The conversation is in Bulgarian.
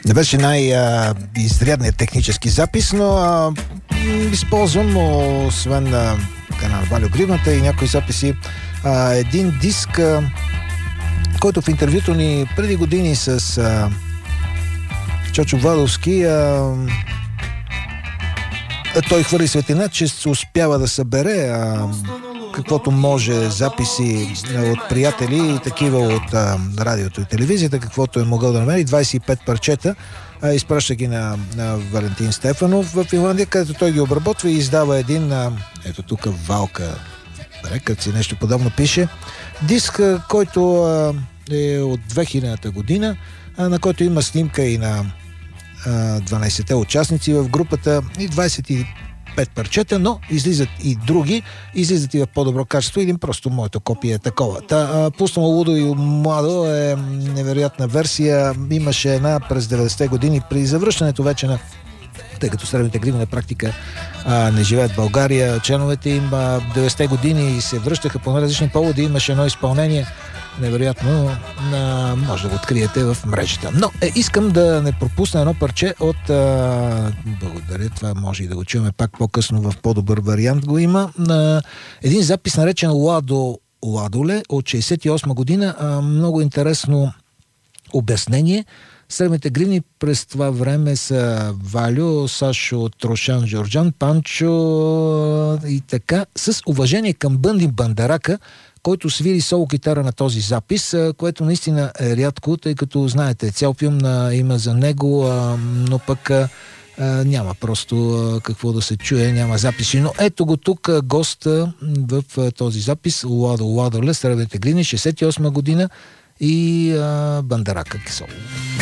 Не беше най-изрядният технически запис, но използвам, освен на Валю Гривната и някои записи, един диск, който в интервюто ни преди години с Чочо Владовски той хвърли светлина, че се успява да събере каквото може записи от приятели и такива от радиото и телевизията, каквото е могъл да намери, 25 парчета, изпраща ги на Валентин Стефанов в Финландия, където той ги обработва и издава един, ето тук Валка Рекът си нещо подобно пише, диск, който е от 2000-та година, на който има снимка и на 12-те участници в групата и 25 парчета, но излизат и други, излизат и в по-добро качество. Един просто моето копие е такова. Пуснало Лудо и Младо е невероятна версия. Имаше една през 90-те години при завръщането вече на, тъй като Сребните гривни на практика не живеят в България, членовете им 90-те години се връщаха по различни поводи. Имаше едно изпълнение невероятно, може да го откриете в мрежата. Но искам да не пропусна едно парче от благодаря, това може и да го чуваме пак по-късно в по-добър вариант го има. Един запис наречен Ладо Ладоле от 68 година. Много интересно обяснение. Сребните гривни през това време са Валю, Сашо, Трошан, Джорджан, Панчо и така, с уважение към Бънди Бандарака, който свири соло китара на този запис, което наистина е рядко, тъй като, знаете, цял филм има за него, но пък няма просто какво да се чуе, няма записи. Но ето го тук госта в този запис, Ладо Ладоле, Сребните гривни, 68 година и Бандарака соло.